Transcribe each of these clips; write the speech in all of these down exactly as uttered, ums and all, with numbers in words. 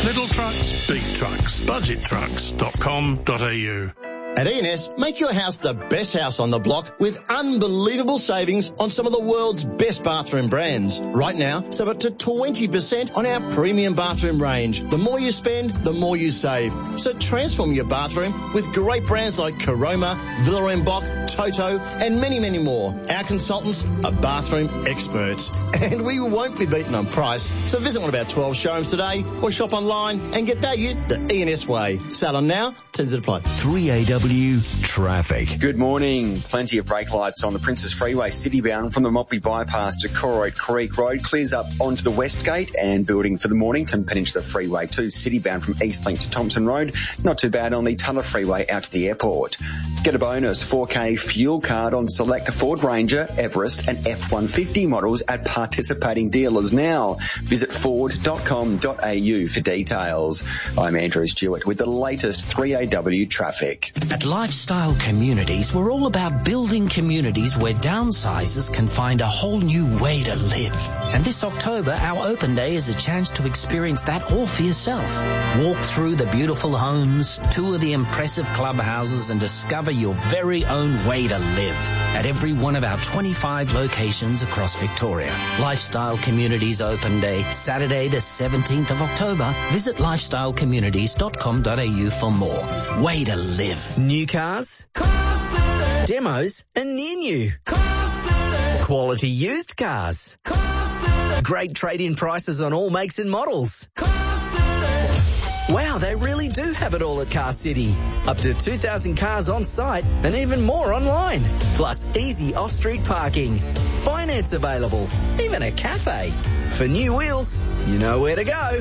Little trucks, big trucks. budget trucks dot com dot a u. At E and S, make your house the best house on the block with unbelievable savings on some of the world's best bathroom brands. Right now, save up to twenty percent on our premium bathroom range. The more you spend, the more you save. So transform your bathroom with great brands like Caroma, Villa and Bock, Toto, and many, many more. Our consultants are bathroom experts, and we won't be beaten on price. So visit one of our twelve showrooms today or shop online and get value the E and S way. Sale on now, terms apply. three A W Traffic. Good morning. Plenty of brake lights on the Princes Freeway citybound from the Motley Bypass to Corroyd Creek Road. Clears up onto the West Gate and building for the Mornington Peninsula Freeway too. Citybound from Eastlink to Thompson Road. Not too bad on the Tunner Freeway out to the airport. Get a bonus four K fuel card on select Ford Ranger, Everest and F one fifty models at participating dealers now. Visit ford dot com dot a u for details. I'm Andrew Stewart with the latest three A W traffic. At Lifestyle Communities, we're all about building communities where downsizers can find a whole new way to live. And this October, our open day is a chance to experience that all for yourself. Walk through the beautiful homes, tour the impressive clubhouses, and discover your very own way to live at every one of our twenty-five locations across Victoria. Lifestyle Communities Open Day, Saturday the seventeenth of October. Visit lifestyle communities dot com dot a u for more. Way to live. New cars, demos and near new. Quality used cars. Great trade-in prices on all makes and models. Wow, they really do have it all at Car City. Up to two thousand cars on site and even more online. Plus easy off-street parking. Finance available. Even a cafe. For new wheels, you know where to go.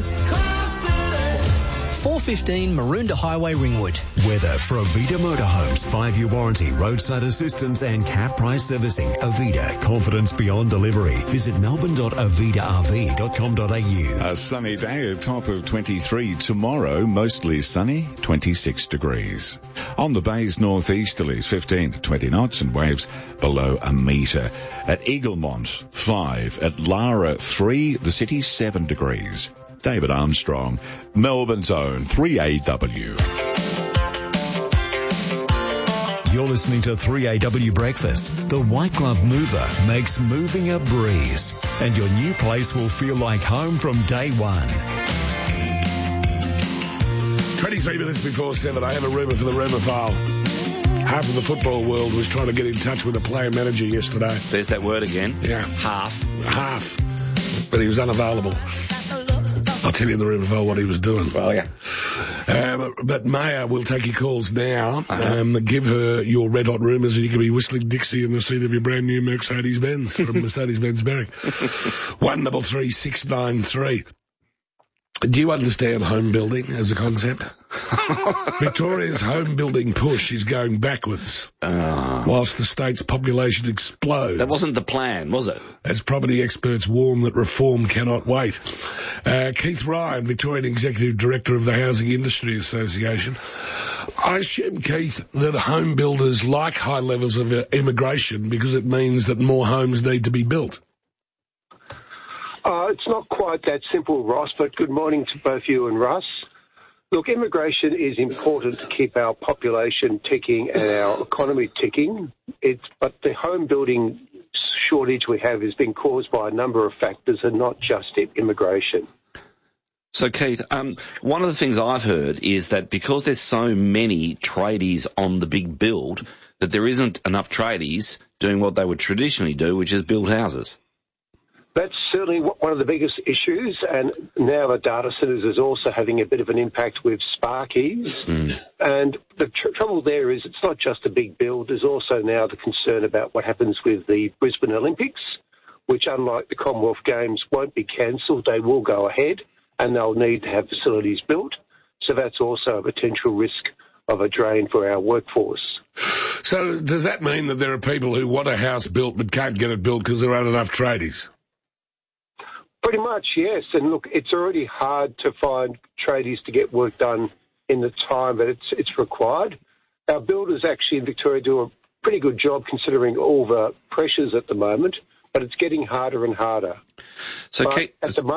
four fifteen Maroondah Highway, Ringwood. Weather for Avita Motorhomes. Five-year warranty, roadside assistance and cap price servicing. Avita, confidence beyond delivery. Visit melbourne dot avita r v dot com dot a u. A sunny day, a top of twenty-three. Tomorrow, mostly sunny, twenty-six degrees. On the bays, northeasterlies, fifteen to twenty knots and waves below a metre. At Eaglemont, five. At Lara, three. The city, seven degrees. David Armstrong, Melbourne's own three A W. You're listening to three A W Breakfast. The White Glove Mover makes moving a breeze, and your new place will feel like home from day one. twenty-three minutes before seven, I have a rumour for the rumour file. Half of the football world was trying to get in touch with a player manager yesterday. There's that word again. Yeah. Half. Half. But he was unavailable. I'll tell you in the rumour file what he was doing. Well, yeah. Um, but Maya will take your calls now. Uh-huh. Um, give her your red hot rumours and you can be whistling Dixie in the seat of your brand new Mercedes-Benz from Mercedes-Benz Berwick. one double three six nine three. Do you understand home building as a concept? Victoria's home building push is going backwards, Uh, whilst the state's population explodes. that wasn't the plan, was it? As property experts warn that reform cannot wait. Uh, Keith Ryan, Victorian Executive Director of the Housing Industry Association. I assume, Keith, that home builders like high levels of uh, immigration because it means that more homes need to be built. Uh, it's not quite that simple, Ross, but good morning to both you and Russ. Look, immigration is important to keep our population ticking and our economy ticking. It's, but the home building shortage we have has been caused by a number of factors and not just immigration. So, Keith, um, one of the things I've heard is that because there's so many tradies on the big build, that there isn't enough tradies doing what they would traditionally do, which is build houses. That's certainly one of the biggest issues, and now the data centres is also having a bit of an impact with Sparkies. Mm. And the tr- trouble there is it's not just a big build, there's also now the concern about what happens with the Brisbane Olympics, which, unlike the Commonwealth Games, won't be cancelled. They will go ahead, and they'll need to have facilities built. So that's also a potential risk of a drain for our workforce. So does that mean that there are people who want a house built but can't get it built because there aren't enough tradies? Pretty much, yes. And look, it's already hard to find tradies to get work done in the time that it's it's required. Our builders actually in Victoria do a pretty good job considering all the pressures at the moment, but it's getting harder and harder. So, but Kate, at the moment,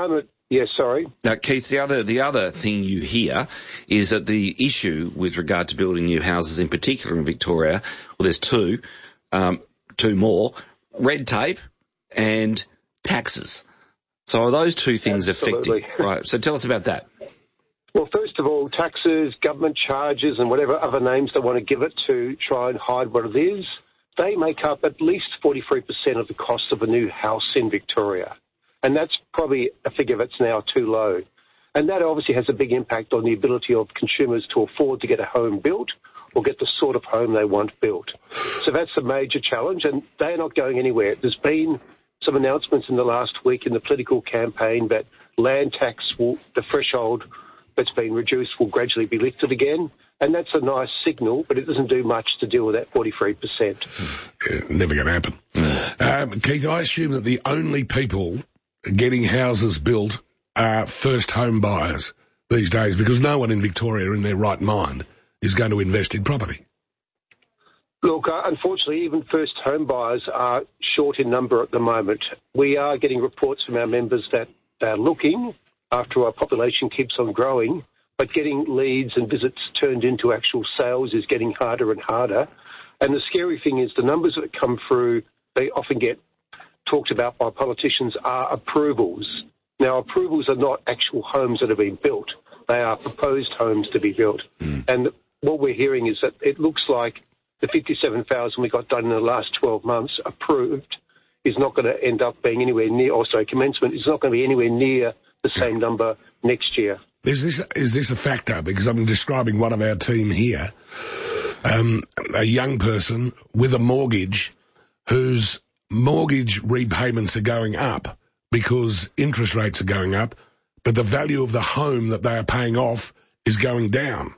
Yes, sorry. Now, Keith, the other the other thing you hear is that the issue with regard to building new houses, in particular in Victoria, well, there's two, um, two more: red tape and taxes. So are those two things Absolutely. affecting? Right. So tell us about that. Well, first of all, taxes, government charges, and whatever other names they want to give it to try and hide what it is, they make up at least forty-three percent of the cost of a new house in Victoria. And that's probably a figure that's now too low. And that obviously has a big impact on the ability of consumers to afford to get a home built or get the sort of home they want built. So that's a major challenge, and they're not going anywhere. There's been some announcements in the last week in the political campaign that land tax, will, the threshold that's been reduced, will gradually be lifted again. And that's a nice signal, but it doesn't do much to deal with that forty-three percent. Yeah, never going to happen. um, Keith, I assume that the only people getting houses built are first home buyers these days, because no one in Victoria in their right mind is going to invest in property. Look, uh, unfortunately, even first home buyers are short in number at the moment. We are getting reports from our members that they're looking after our population keeps on growing, but getting leads and visits turned into actual sales is getting harder and harder. And the scary thing is the numbers that come through, they often get talked about by politicians, are approvals. Now, approvals are not actual homes that have been built. They are proposed homes to be built. Mm. And what we're hearing is that it looks like the fifty-seven thousand we got done in the last twelve months approved is not going to end up being anywhere near, or sorry, commencement is not going to be anywhere near the same yeah. number next year. Is this, is this a factor? Because I'm describing one of our team here, um, a young person with a mortgage whose mortgage repayments are going up because interest rates are going up, but the value of the home that they are paying off is going down.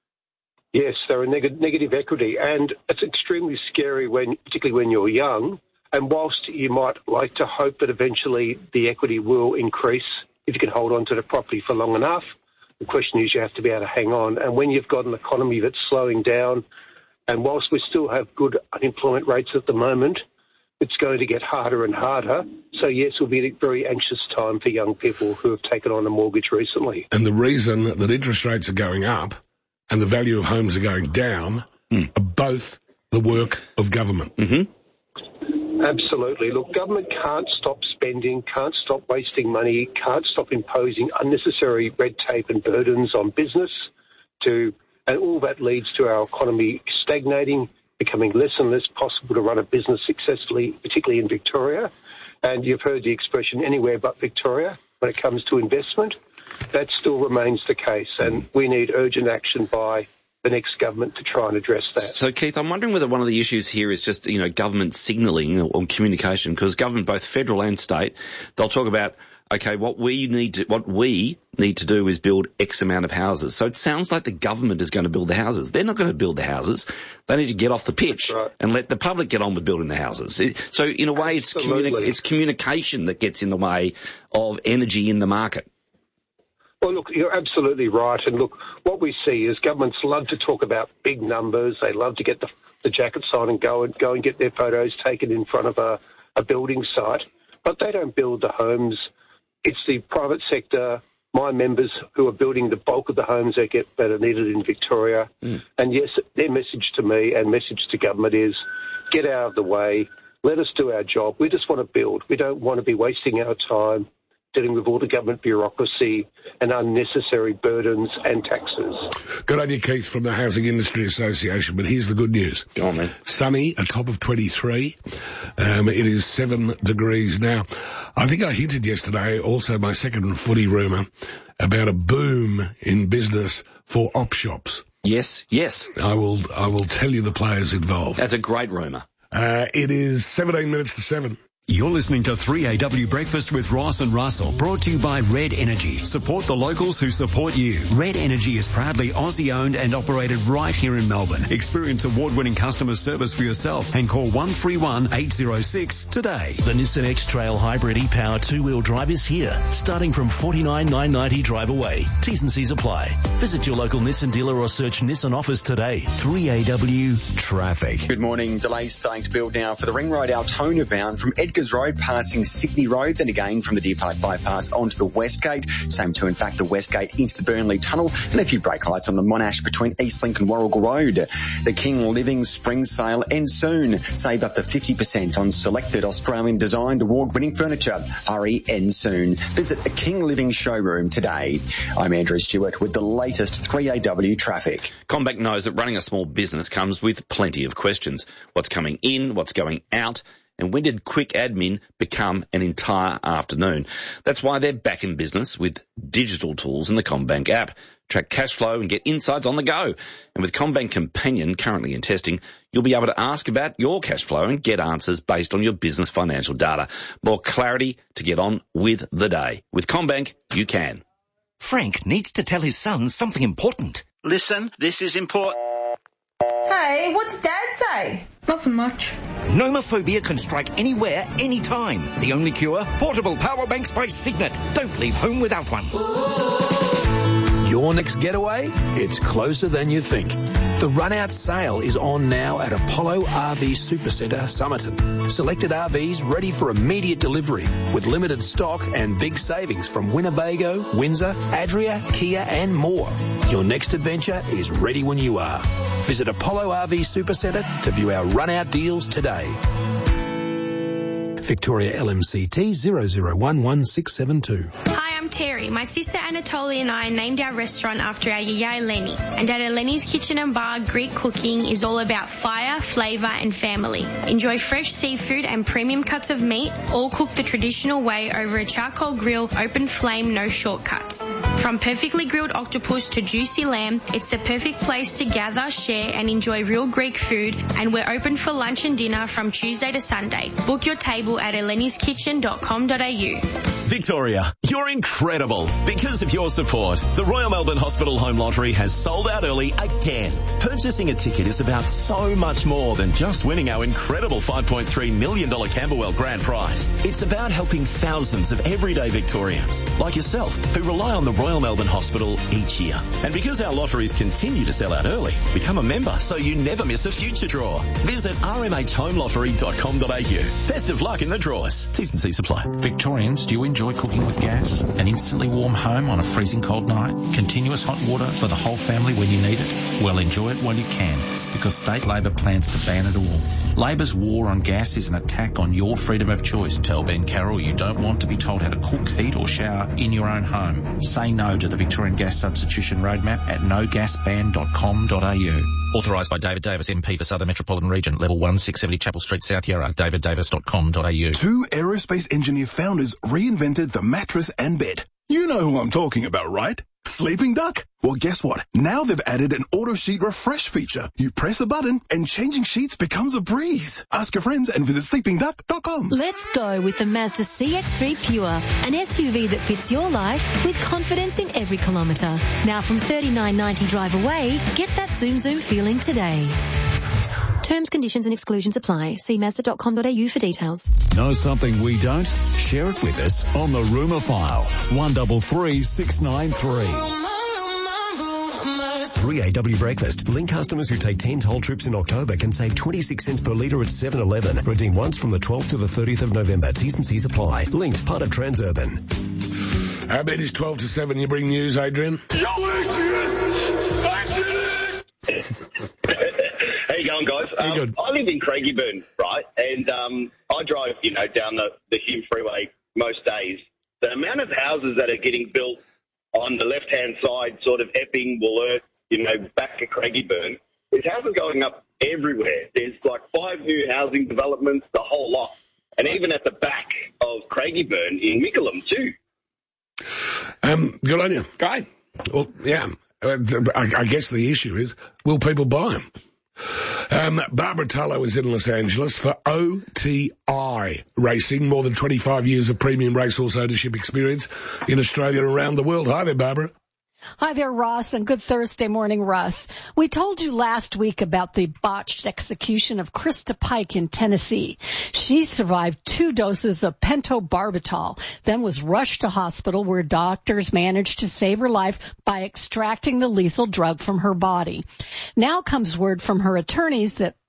Yes, they're a neg- negative equity, and it's extremely scary, when, particularly when you're young. And whilst you might like to hope that eventually the equity will increase if you can hold on to the property for long enough, the question is you have to be able to hang on. And when you've got an economy that's slowing down, and whilst we still have good unemployment rates at the moment, it's going to get harder and harder. So, yes, it will be a very anxious time for young people who have taken on a mortgage recently. And the reason that interest rates are going up and the value of homes are going down mm. are both the work of government. Mm-hmm. Absolutely. Look, government can't stop spending, can't stop wasting money, can't stop imposing unnecessary red tape and burdens on business, to, and all that leads to our economy stagnating, becoming less and less possible to run a business successfully, particularly in Victoria. And you've heard the expression anywhere but Victoria when it comes to investment. That still remains the case, and we need urgent action by the next government to try and address that. So, Keith, I'm wondering whether one of the issues here is just, you know, government signalling or communication, because government, both federal and state, they'll talk about, okay, what we need to, what we need to do is build X amount of houses. So it sounds like the government is going to build the houses. They're not going to build the houses. They need to get off the pitch right. and let the public get on with building the houses. So in a way, it's, communi- it's communication that gets in the way of energy in the market. Well, look, you're absolutely right. And look, what we see is governments love to talk about big numbers. They love to get the, the jackets on and go and go and get their photos taken in front of a, a building site. But they don't build the homes. It's the private sector, my members, who are building the bulk of the homes that get that are needed in Victoria. Mm. And yes, their message to me and message to government is get out of the way. Let us do our job. We just want to build. We don't want to be wasting our time dealing with all the government bureaucracy and unnecessary burdens and taxes. Good on you, Keith, from the Housing Industry Association. But here's the good news. Go on, man. Sunny, a top of twenty-three. Um, it is seven degrees now. I think I hinted yesterday, also my second footy rumour, about a boom in business for op shops. Yes, yes. I will, I will tell you the players involved. That's a great rumour. Uh, it is seventeen minutes to seven. You're listening to three A W Breakfast with Ross and Russell, brought to you by Red Energy. Support the locals who support you. Red Energy is proudly Aussie-owned and operated right here in Melbourne. Experience award-winning customer service for yourself and call one three one, eight zero six today. The Nissan X-Trail Hybrid e-Power two-wheel drive is here, starting from forty-nine thousand nine hundred ninety drive away. T's and C's apply. Visit your local Nissan dealer or search Nissan offers today. three A W Traffic. Good morning. Delays starting to build now for the Ring Road Altona bound from Edgar Vickers Road passing Sydney Road, then again from the Deer Park bypass onto the West Gate. Same too, in fact, the West Gate into the Burnley Tunnel, and a few brake lights on the Monash between Eastlink and Warrigal Road. The King Living Spring Sale ends soon. Save up to fifty percent on selected Australian designed award-winning furniture. Hurry, ends soon. Visit a King Living showroom today. I'm Andrew Stewart with the latest three A W traffic. CommBank knows that running a small business comes with plenty of questions. What's coming in, what's going out, and when did quick admin become an entire afternoon? That's why they're back in business with digital tools in the CommBank app. Track cash flow and get insights on the go. And with CommBank Companion currently in testing, you'll be able to ask about your cash flow and get answers based on your business financial data. More clarity to get on with the day. With CommBank, you can. Frank needs to tell his son something important. Listen, this is important. Hey, what's Dad say? Nothing much. Nomophobia can strike anywhere, anytime. The only cure? Portable power banks by Signet. Don't leave home without one. Your next getaway? It's closer than you think. The run-out sale is on now at Apollo R V Supercentre, Somerton. Selected R Vs ready for immediate delivery with limited stock and big savings from Winnebago, Windsor, Adria, Kia and more. Your next adventure is ready when you are. Visit Apollo R V Supercentre to view our run-out deals today. Victoria L M C T zero zero one one six seven two. Hi, I'm Terry. My sister Anatolia and I named our restaurant after our yaya Eleni. And at Eleni's Kitchen and Bar, Greek cooking is all about fire, flavour and family. Enjoy fresh seafood and premium cuts of meat, all cooked the traditional way over a charcoal grill, open flame, no shortcuts. From perfectly grilled octopus to juicy lamb, it's the perfect place to gather, share and enjoy real Greek food, and we're open for lunch and dinner from Tuesday to Sunday. Book your table at elenis kitchen dot com dot a u. Victoria, you're incredible. Because of your support, the Royal Melbourne Hospital Home Lottery has sold out early again. Purchasing a ticket is about so much more than just winning our incredible five point three million dollars Camberwell grand prize. It's about helping thousands of everyday Victorians, like yourself, who rely on the Royal Melbourne Hospital each year. And because our lotteries continue to sell out early, become a member so you never miss a future draw. Visit r m h home lottery dot com dot a u. Best of luck in the draws. T's and C's apply. Victorians, do you enjoy cooking with gas? An instantly warm home on a freezing cold night? Continuous hot water for the whole family when you need it? Well, enjoy it while you can, because State Labor plans to ban it all. Labor's war on gas is an attack on your freedom of choice. Tell Ben Carroll you don't want to be told how to cook, heat or shower in your own home. Say no to the Victorian Gas Substitution Roadmap at no gas ban dot com dot a u. Authorised by David Davis, M P for Southern Metropolitan Region, Level one, six seventy Chapel Street, South Yarra, david davis dot com dot a u. Two aerospace engineer founders reinvented the mattress and bed. You know who I'm talking about, right? Sleeping Duck? Well, guess what? Now they've added an auto sheet refresh feature. You press a button and changing sheets becomes a breeze. Ask your friends and visit sleeping duck dot com. Let's go with the Mazda C X three Pure, an S U V that fits your life with confidence in every kilometre. Now from thirty-nine ninety drive away, get that zoom zoom feeling today. Terms, conditions and exclusions apply. See mazda dot com dot a u for details. Know something we don't? Share it with us on the Rumour File. one three three six nine three. three A W Breakfast. Link customers who take ten toll trips in October can save twenty-six cents per litre at seven eleven. Redeem once from the twelfth to the thirtieth of November. T's and C's apply. Linked, part of Transurban. How about it's twelve to seven? You bring news, Adrian? How you going, guys? Um, good. I live in Craigieburn, right? And um, I drive, you know, down the, the Hume Freeway most days. The amount of houses that are getting built on the left-hand side, sort of Epping, Wollert, you know, back at Craigieburn, there's houses going up everywhere. There's like five new housing developments, the whole lot. And even at the back of Craigieburn in Mickleham too. Um, good on you. Great. Well, yeah. Uh, I, I guess the issue is, will people buy them? Um, Barbara Tullow is in Los Angeles for O T I Racing, more than twenty-five years of premium racehorse ownership experience in Australia and around the world. Hi there, Barbara. Hi there, Ross, and good Thursday morning, Russ. We told you last week about the botched execution of Krista Pike in Tennessee. She survived two doses of pentobarbital, then was rushed to hospital where doctors managed to save her life by extracting the lethal drug from her body. Now comes word from her attorneys that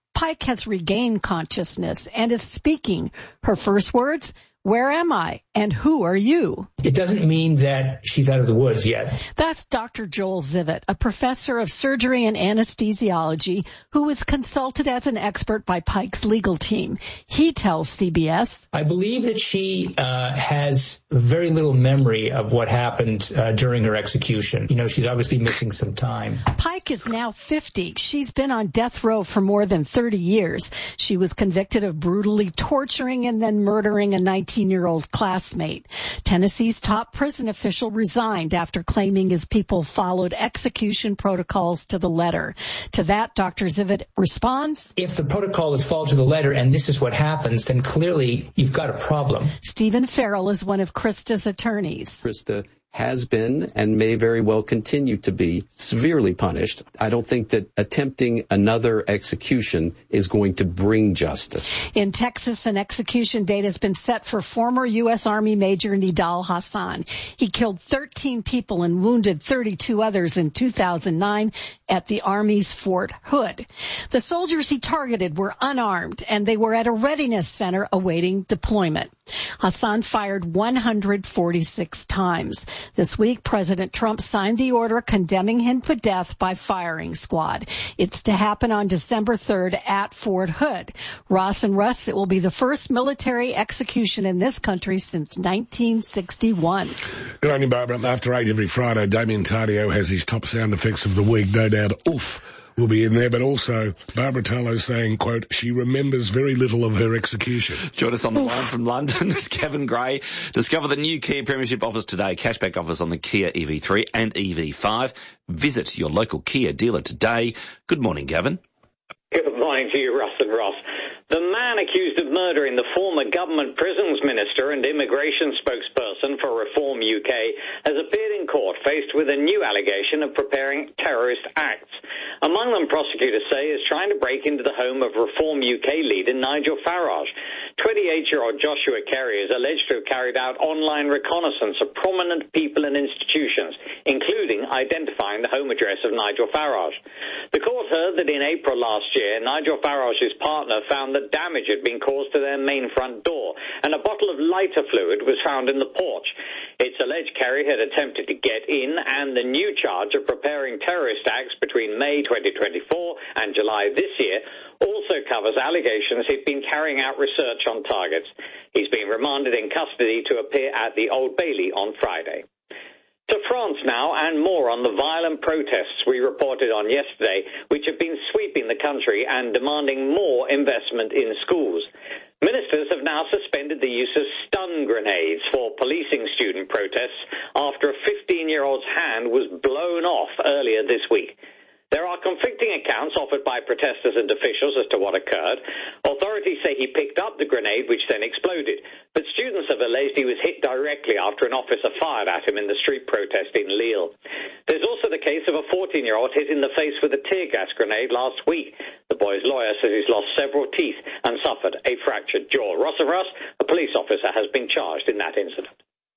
Pike has regained consciousness and is speaking. Her first words, "Where am I and who are you?" It doesn't mean that she's out of the woods yet. That's Doctor Joel Zivit, a professor of surgery and anesthesiology who was consulted as an expert by Pike's legal team. He tells C B S, I believe that she uh, has very little memory of what happened uh, during her execution. You know, she's obviously missing some time. Pike is now fifty. She's been on death row for more than thirty years. She was convicted of brutally torturing and then murdering a nineteen-year-old classmate. Tennessee's top prison official resigned after claiming his people followed execution protocols to the letter. To that, Doctor Zivit responds, if the protocol is followed to the letter and this is what happens, then clearly you've got a problem. Stephen Farrell is one of Krista's attorneys. Krista has been and may very well continue to be severely punished. I don't think that attempting another execution is going to bring justice. In Texas, an execution date has been set for former U S. Army Major Nidal Hasan. He killed thirteen people and wounded thirty-two others in two thousand nine at the Army's Fort Hood. The soldiers he targeted were unarmed, and they were at a readiness center awaiting deployment. Hasan fired one hundred forty-six times. This week, President Trump signed the order condemning him to death by firing squad. It's to happen on December third at Fort Hood. Ross and Russ, it will be the first military execution in this country since nineteen sixty-one. Good on you, Barbara. After eight every Friday, Damien Tardio has his top sound effects of the week. No doubt, oof, will be in there, but also Barbara Tallow saying, quote, she remembers very little of her execution. Join us on the line from London. It's Kevin Gray. Discover the new Kia Premiership offers today. Cashback offers on the Kia E V three and E V five. Visit your local Kia dealer today. Good morning, Gavin. Good morning to you, Russ and Ross. The man accused of murdering the former government prisons minister and immigration spokesperson for Reform U K has appeared in court faced with a new allegation of preparing terrorist acts. Among them, prosecutors say, is trying to break into the home of Reform U K leader Nigel Farage. twenty-eight-year-old Joshua Kerry is alleged to have carried out online reconnaissance of prominent people and institutions, including identifying the home address of Nigel Farage. The court heard that in April last year, Nigel Farage's partner found that damage had been caused to their main front door, and a bottle of lighter fluid was found in the porch. It's alleged Kerry had attempted to get in, and the new charge of preparing terrorist acts between May twenty twenty-four and July this year also covers allegations he'd been carrying out research on targets. He's been remanded in custody to appear at the Old Bailey on Friday. To France now, and more on the violent protests we reported on yesterday, which have been sweeping the country and demanding more investment in schools. Ministers have now suspended the use of stun grenades for policing student protests after a fifteen-year-old's hand was blown off earlier this week. There are conflicting accounts offered by protesters and officials as to what occurred. Authorities say he picked up the grenade, which then exploded. But students have alleged he was hit directly after an officer fired at him in the street protest in Lille. There's also the case of a fourteen-year-old hit in the face with a tear gas grenade last week. The boy's lawyer says he's lost several teeth and suffered a fractured jaw. Ross of Russ, a police officer, has been charged in that incident.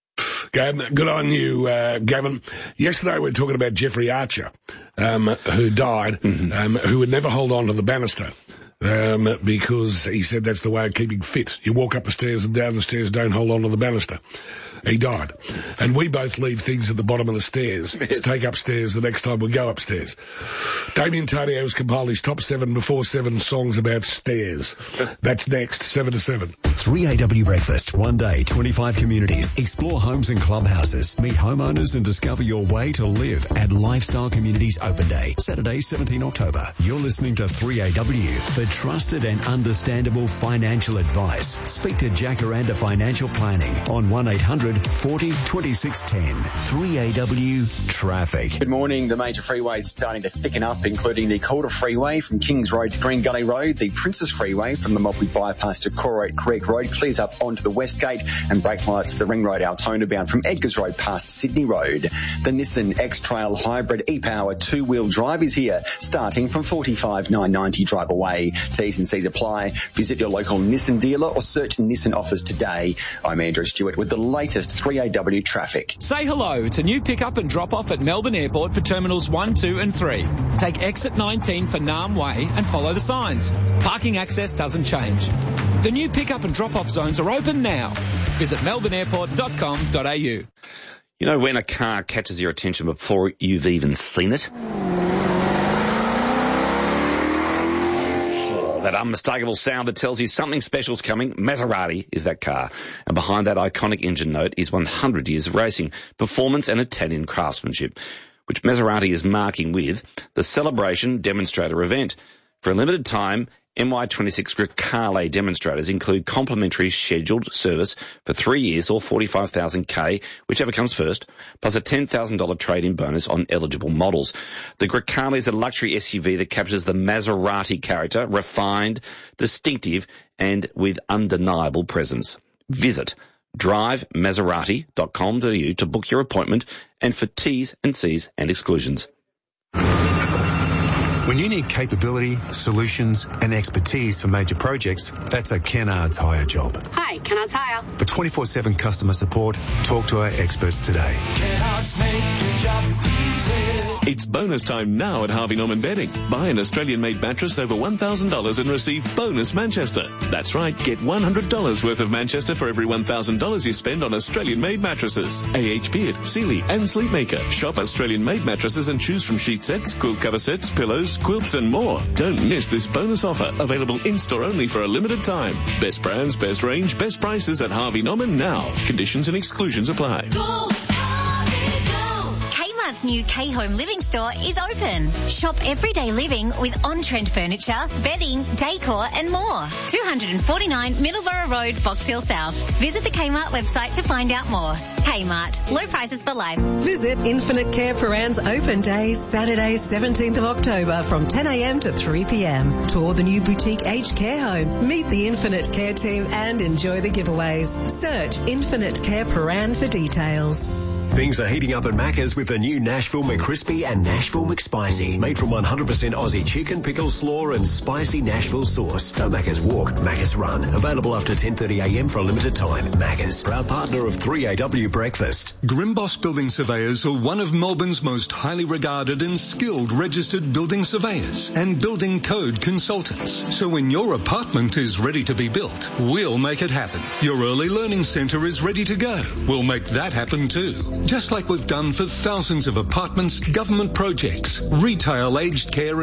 Good on you, uh, Gavin. Yesterday we were talking about Jeffrey Archer, um, who died, mm-hmm. um, who would never hold on to the banister. Um, because he said that's the way of keeping fit. You walk up the stairs and down the stairs, don't hold on to the banister. He died. And we both leave things at the bottom of the stairs yes. to take upstairs the next time we go upstairs. Damien Tardio has compiled his top seven before seven songs about stairs. That's next, seven to seven. three A W Breakfast. One day, twenty-five communities. Explore homes and clubhouses. Meet homeowners and discover your way to live at Lifestyle Communities Open Day. Saturday, seventeenth October. You're listening to three A W for trusted and understandable financial advice. Speak to Jacaranda Financial Planning on one eight hundred forty twenty-six ten. three A W Traffic. Good morning. The major freeways starting to thicken up, including the Calder Freeway from Kings Road to Green Gully Road. The Princes Freeway from the Maltby Bypass to Corroit Creek Road clears up onto the West Gate, and brake lights for the Ring Road Altona bound from Edgars Road past Sydney Road. The Nissan X-Trail Hybrid e-Power two-wheel drive is here, starting from forty-five thousand nine hundred ninety drive away. T's and C's apply. Visit your local Nissan dealer or search Nissan offers today. I'm Andrew Stewart with the latest three A W traffic. Say hello to new pick-up and drop-off at Melbourne Airport for Terminals one, two and three. Take exit nineteen for Nam Way and follow the signs. Parking access doesn't change. The new pick-up and drop-off zones are open now. Visit melbourne airport dot com dot a u. You know when a car catches your attention before you've even seen it? That unmistakable sound that tells you something special's coming. Maserati is that car. And behind that iconic engine note is one hundred years of racing, performance and Italian craftsmanship, which Maserati is marking with the Celebration Demonstrator event. For a limited time, M Y twenty-six Grecale demonstrators include complimentary scheduled service for three years or forty-five thousand K, whichever comes first, plus a ten thousand dollars trade-in bonus on eligible models. The Grecale is a luxury S U V that captures the Maserati character, refined, distinctive, and with undeniable presence. Visit drive maserati dot com dot a u to book your appointment and for T's and C's and exclusions. When you need capability, solutions and expertise for major projects, that's a Kennards Hire job. Hi, Kennards Hire. For twenty-four seven customer support, talk to our experts today. Kennards make your job easy. It's bonus time now at Harvey Norman Bedding. Buy an Australian-made mattress over one thousand dollars and receive bonus Manchester. That's right, get one hundred dollars worth of Manchester for every one thousand dollars you spend on Australian-made mattresses. A H Beard, Sealy and Sleepmaker. Shop Australian-made mattresses and choose from sheet sets, quilt cover sets, pillows, quilts and more. Don't miss this bonus offer, available in-store only for a limited time. Best brands, best range, best prices at Harvey Norman now. Conditions and exclusions apply. Go, Harvey, go. Kmart's new K-Home Living store is open. Shop everyday living with on-trend furniture, bedding, decor and more. two forty-nine Middleborough Road, Box Hill South. Visit the Kmart website to find out more. Kmart, low prices for life. Visit Infinite Care Paran's open day, Saturday, seventeenth of October from ten a m to three p m. Tour the new boutique aged care home. Meet the Infinite Care team and enjoy the giveaways. Search Infinite Care Paran for details. Things are heating up at Macca's with the new Nashville McCrispy and Nashville McSpicy. Made from one hundred percent Aussie chicken, pickle, slaw and spicy Nashville sauce. No Macca's walk, Macca's run. Available after ten thirty a m for a limited time. Macca's, proud partner of three A W Breakfast. Grimboss Building Surveyors are one of Melbourne's most highly regarded and skilled registered building surveyors and building code consultants. So when your apartment is ready to be built, we'll make it happen. Your early learning centre is ready to go. We'll make that happen too. Just like we've done for thousands of apartments, government projects, retail, aged care